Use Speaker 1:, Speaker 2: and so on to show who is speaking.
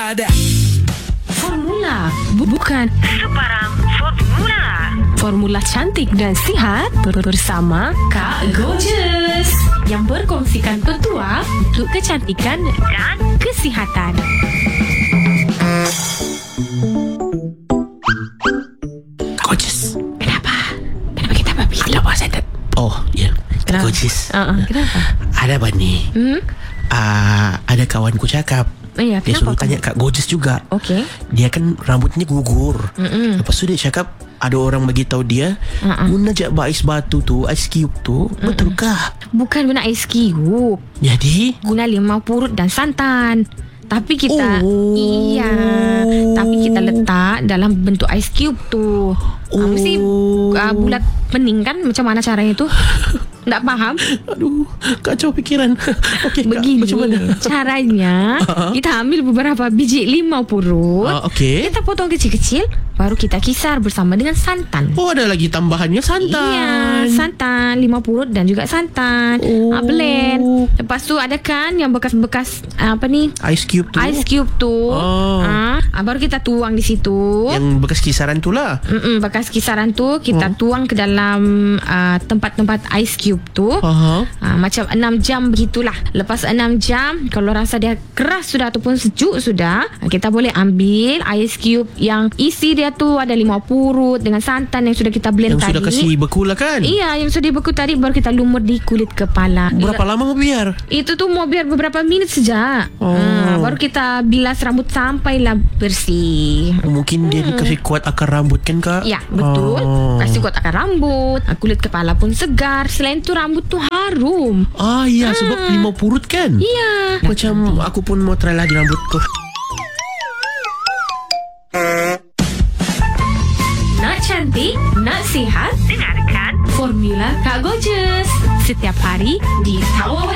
Speaker 1: ada.
Speaker 2: Formula, bukan
Speaker 3: sebarang formula.
Speaker 2: Formula cantik dan sihat bersama Kak Gorgeous yang berkongsikan petua untuk kecantikan
Speaker 3: Dan
Speaker 2: kesihatan.
Speaker 4: Gorgeous.
Speaker 2: Kenapa kita babi?
Speaker 4: Ada apa saya Oh ya,
Speaker 2: Kenapa?
Speaker 4: Gorgeous.
Speaker 2: Kenapa?
Speaker 4: Ada apa ni? Ada kawanku cakap.
Speaker 2: Ya,
Speaker 4: Dia suruh tanya Kak Gorgeous juga.
Speaker 2: Okey.
Speaker 4: Dia kan rambutnya gugur. Lepas tu dia cakap ada orang bagi tahu dia guna je ais batu tu, ais cube tu. Betulkah?
Speaker 2: Bukan guna ais cube,
Speaker 4: Jadi
Speaker 2: guna limau purut dan santan. Tapi kita Iya, tapi kita letak dalam bentuk ais cube tu. Mesti bulat pening kan? Macam mana caranya tu? Tak faham?
Speaker 4: aduh, kacau fikiran. Okey, Kak,
Speaker 2: Begini
Speaker 4: macam mana?
Speaker 2: caranya. Kita ambil beberapa biji limau purut,
Speaker 4: Okey.
Speaker 2: kita potong kecil-kecil, baru kita kisar bersama dengan santan.
Speaker 4: Oh, ada lagi tambahannya santan.
Speaker 2: Iya, santan, limau purut dan juga santan. Blend. Lepas tu ada kan yang bekas-bekas
Speaker 4: Ice cube tu.
Speaker 2: ice cube tu. Baru kita tuang di situ.
Speaker 4: Yang bekas kisaran tu lah.
Speaker 2: Bekas kisaran tu kita tuang ke dalam tempat-tempat ice cube tu. Macam 6 jam begitulah. Lepas 6 jam, kalau rasa dia keras sudah ataupun sejuk sudah, kita boleh ambil ice cube yang isi dia tu ada limau purut dengan santan yang sudah kita blend
Speaker 4: Yang
Speaker 2: tadi.
Speaker 4: sudah kasih beku lah kan?
Speaker 2: Iya, yang sudah dibeku tadi baru kita lumur di kulit kepala.
Speaker 4: Berapa lama mau biar?
Speaker 2: Itu tuh mau biar beberapa menit saja. Baru kita bilas rambut sampailah bersih.
Speaker 4: Mungkin dia kasih kuat akar rambut kan, Kak?
Speaker 2: Ya, betul. Kasih kuat akar rambut, kulit kepala pun segar. Selain tu rambut tu harum.
Speaker 4: Iya, sebab limau purut kan?
Speaker 2: Iya.
Speaker 4: Macam aku pun mau try lagi rambutku.
Speaker 2: Nak cantik, nak sihat,
Speaker 3: dengarkan
Speaker 2: Formula Kak Gorgeous setiap hari di Tawau